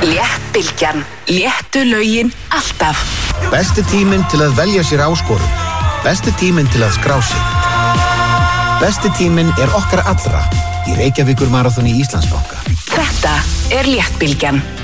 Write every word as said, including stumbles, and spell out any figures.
Léttbylgjan. Léttu lögin alltaf. Besti tíminn til að velja sér áskorun. Besti tíminn til að skrá sig. Besti tíminn er okkar allra í Reykjavíkur Marathoni Íslandsbanka. Þetta er Léttbylgjan.